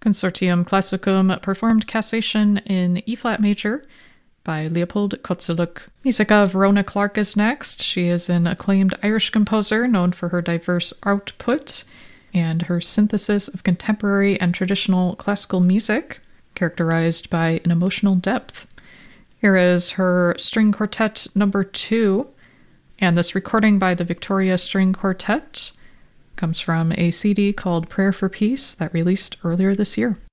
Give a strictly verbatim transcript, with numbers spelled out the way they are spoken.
Consortium Classicum performed Cassation in E-flat major by Leopold Kozelek. Musica Verona Clark is next. She is an acclaimed Irish composer known for her diverse output and her synthesis of contemporary and traditional classical music, characterized by an emotional depth. Here is her String Quartet number two, and this recording by the Victoria String Quartet comes from a C D called Prayer for Peace that released earlier this year.